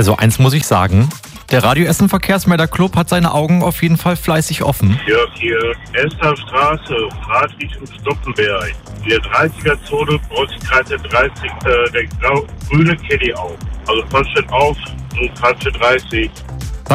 Also eins muss ich sagen, der Radio Essen Verkehrsmelder Club hat seine Augen auf jeden Fall fleißig offen. Ja, hier Esser Straße, Fahrt Richtung Stoppenberg. In der 30er-Zone baut sich gerade der grüne Caddy auf. Also Fahrtstedt auf und Fahrtstedt 30.